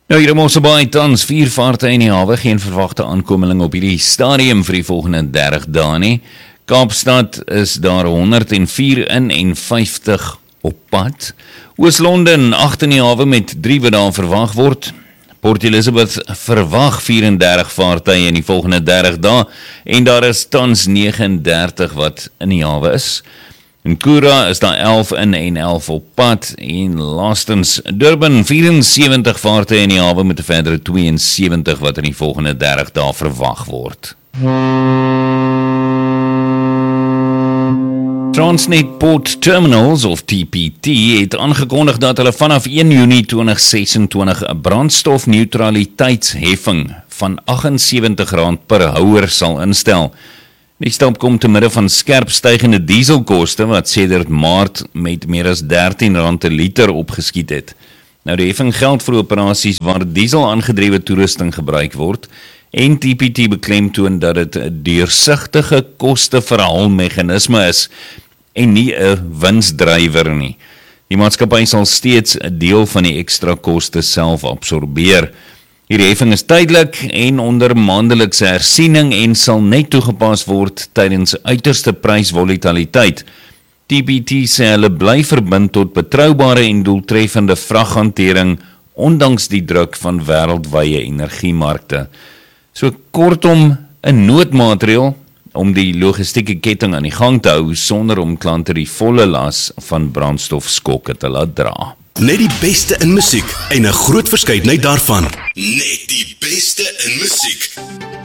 Nou, hier in Mosselbaai tans 4 vaartuie in die hawe, geen verwagte aankomeling op hierdie stadium vir die volgende 30 dae nie. Kaapstad is daar 154 op pad. Oos-London 8 in die hawe met 3 wat daar verwag word. Port Elizabeth verwag 34 vaartuie in die volgende 30 dae en daar is tans 39 wat in die hawe is. In Kura is daar 11 in en 11 op pad en laastens Durban 74 vaartuie in die hawe met 'n verdere 72 wat in die volgende 30 dae verwag word. Transnet Port Terminals of TPT het aangekondig dat hulle vanaf 1 Junie 2026 'n brandstofneutraliteitsheffing van R78 per houer sal instel. Die stap kom te midde van skerp stygende dieselkoste wat sedert Maart met meer as R13 per liter opgeskiet het. Nou die heffing geld vir operasies waar diesel aangedrewe toerusting gebruik word en TPT beklemtoon dat dit 'n deursigtige kosteverhaalmeganisme is en nie 'n winsdrywer nie. Die maatskappy sal steeds 'n deel van die ekstra koste self absorbeer. Hierdie heffing is tydelik en onder maandelikse hersiening en sal net toegepas word tydens uiterste prysvolatiliteit. TPT sê hulle bly verbind tot betroubare en doeltreffende vraghantering ondanks die druk van wêreldwye energiemarkte. So kortom 'n noodmaatreël om die logistieke ketting aan die gang te hou sonder om klante die volle las van brandstofskokke te laat dra. Net die beste in musiek en 'n groot verskeidenheid daarvan. Net die beste in musiek.